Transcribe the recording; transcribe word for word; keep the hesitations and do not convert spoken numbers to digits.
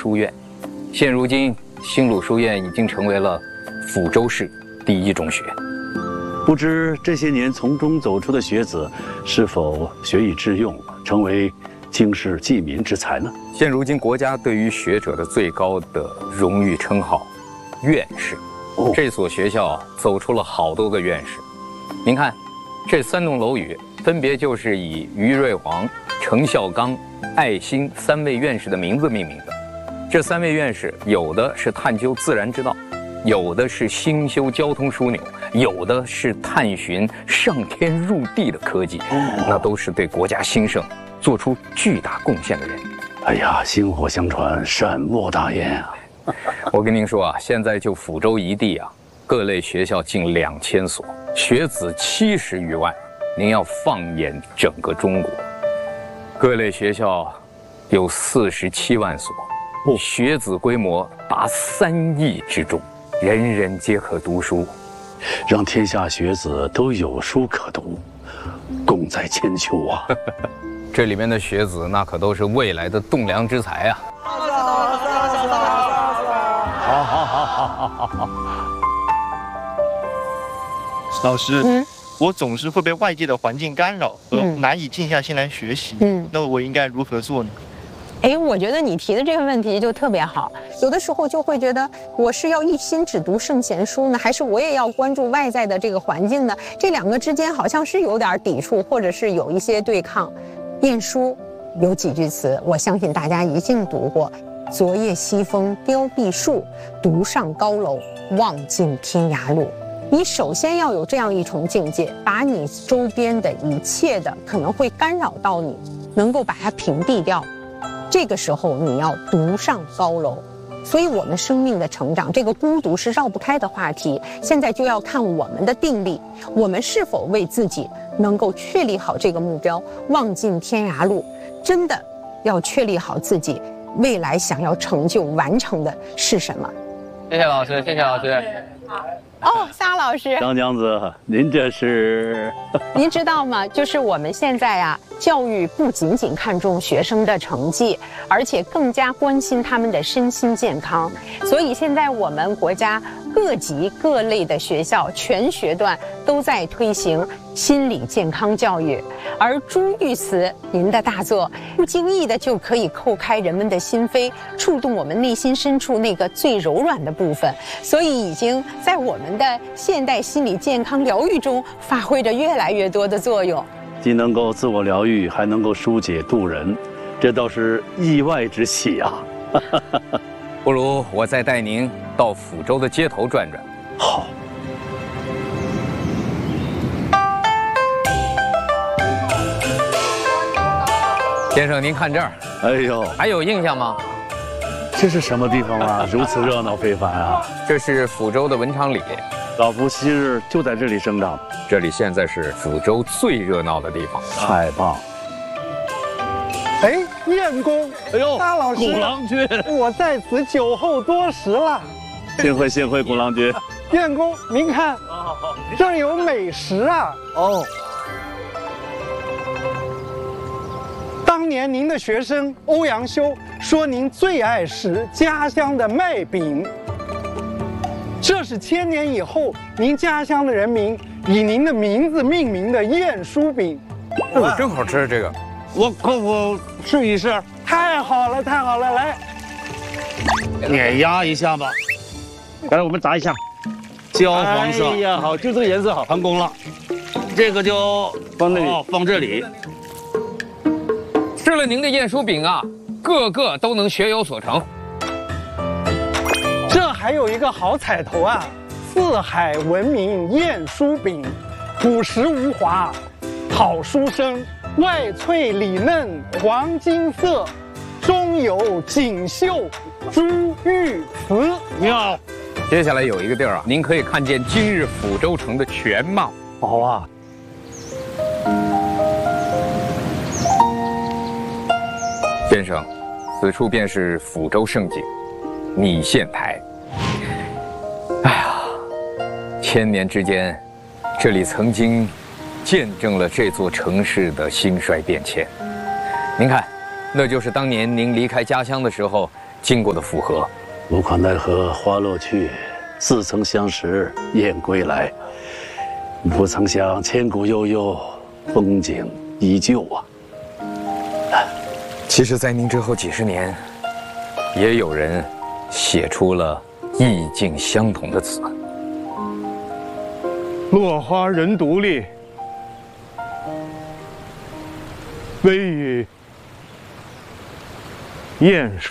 书院。现如今，新鲁书院已经成为了抚州市第一中学。 不知这些年从中走出的学子，是否学以致用，成为经世济民之才呢？ 现如今，国家对于学者的最高的荣誉称号——院士。哦，这所学校走出了好多个院士。您看，这三栋楼宇分别就是以于瑞煌、程孝刚、艾兴三位院士的名字命名的。这三位院士，有的是探究自然之道，有的是兴修交通枢纽，有的是探寻上天入地的科技，哦、那都是对国家兴盛做出巨大贡献的人。 哎呀，薪火相传，善莫大焉啊！ 我跟您说啊，现在就抚州一地啊，各类学校近两千所，学子七十余万。您要放眼整个中国，各类学校有四十七万所，哦、学子规模达三亿之众，人人皆可读书， 让天下学子都有书可读，功在千秋啊！ 这里面的学子那可都是未来的栋梁之才啊！ 好好好好好好好。 老师，嗯，我总是会被外界的环境干扰，而难以静下心来学习。嗯，那我应该如何做呢？ 哎，我觉得你提的这个问题就特别好。有的时候就会觉得，我是要一心只读圣贤书呢，还是我也要关注外在的这个环境呢？这两个之间好像是有点抵触，或者是有一些对抗。晏殊有几句词，我相信大家一定读过。昨夜西风凋碧树，独上高楼，望尽天涯路。你首先要有这样一重境界，把你周边的一切的可能会干扰到你，能够把它屏蔽掉。这个时候你要独上高楼。所以我们生命的成长，这个孤独是绕不开的话题。现在就要看我们的定力，我们是否为自己能够确立好这个目标，望尽天涯路。真的要确立好自己未来想要成就完成的是什么。 谢谢老师，谢谢老师。 哦，沙老师， 张娘子，您这是？ 您知道吗？就是我们现在啊，教育不仅仅看重学生的成绩，而且更加关心他们的身心健康。所以现在我们国家各级各类的学校全学段都在推行心理健康教育。而朱玉慈您的大作，不经意的就可以叩开人们的心扉，触动我们内心深处那个最柔软的部分。所以已经在我们的现代心理健康疗愈中发挥着越来越多的作用。 既能够自我疗愈，还能够疏解度人，这倒是意外之喜啊！ 不如我再带您到抚州的街头转转。 好。 先生，您看这儿， 哎呦， 还有印象吗？ 这是什么地方啊？如此热闹非凡啊！ 这是抚州的文昌里， 老夫昔日就在这里生长。 这里现在是抚州最热闹的地方， 太棒！ 哎，晏公， 哎呦， 大老师， 古郎君， 我在此久候多时了。 幸会幸会，古郎君。 晏公，您看，这儿有美食啊！ 哦。 当年您的学生欧阳修说您最爱食家乡的麦饼，这是千年以后您家乡的人民以您的名字命名的晏殊饼。 我正好吃这个， 我可我试一试。 太好了，太好了，来， 碾压一下吧。来，我们炸一下，焦黄色。哎呀，好，就这个颜色好，成功了。这个就放那里，哦、放这里。 吃了您的晏殊饼啊，个个都能学有所成。 这还有一个好彩头啊！四海闻名晏殊饼，朴实无华，好书生，外脆里嫩，黄金色，中有锦绣珠玉瓷。 妙。 接下来有一个地儿啊，您可以看见今日抚州城的全貌。 好啊。 先生，此处便是抚州盛景，拟县台。哎呀，千年之间，这里曾经见证了这座城市的兴衰变迁。您看，那就是当年您离开家乡的时候， 经过的复合。 无可奈何花落去，似曾相识燕归来。不曾想千古悠悠，风景依旧啊。 其实，在您之后几十年，也有人写出了意境相同的词。 落花人独立，微雨燕疏。